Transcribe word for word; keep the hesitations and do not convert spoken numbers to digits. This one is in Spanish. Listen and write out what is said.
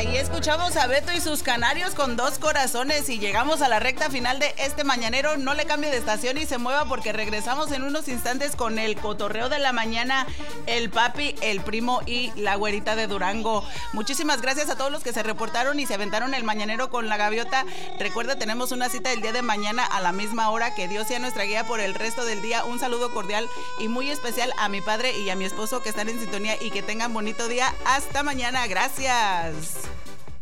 Ahí escuchamos a Beto y sus canarios con Dos Corazones y llegamos a la recta final de este mañanero. No le cambie de estación y se mueva porque regresamos en unos instantes con el cotorreo de la mañana, el papi, el primo y la güerita de Durango. Muchísimas gracias a todos los que se reportaron y se aventaron el mañanero con la gaviota. Recuerda, tenemos una cita el día de mañana a la misma hora. Que Dios sea nuestra guía por el resto del día. Un saludo cordial y muy especial a mi padre y a mi esposo que están en sintonía y que tengan bonito día. Hasta mañana. Gracias.